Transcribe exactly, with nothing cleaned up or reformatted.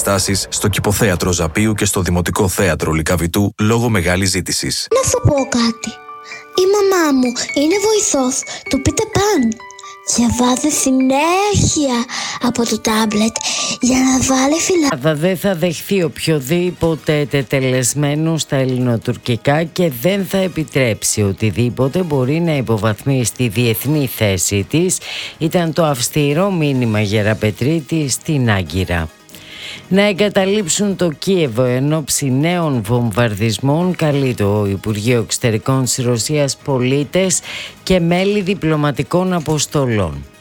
παραστάσεις στο Κηποθέατρο Ζαπίου και στο Δημοτικό Θέατρο Λυκαβητού λόγω μεγάλης ζήτησης. Να σου πω κάτι. Η μαμά μου είναι βοηθός του Peter Pan και βάζει συνέχεια από το τάμπλετ για να βάλει φυλά. Δεν θα δεχθεί οποιοδήποτε τετελεσμένο στα ελληνοτουρκικά και δεν θα επιτρέψει οτιδήποτε μπορεί να υποβαθμίσει τη διεθνή θέση της, ήταν το αυστηρό μήνυμα Γεραπετρίτη στην Άγκυρα. Να εγκαταλείψουν το Κίεβο εν ώψη νέων βομβαρδισμών καλεί το Υπουργείο Εξωτερικών της Ρωσίας πολίτες και μέλη διπλωματικών αποστολών.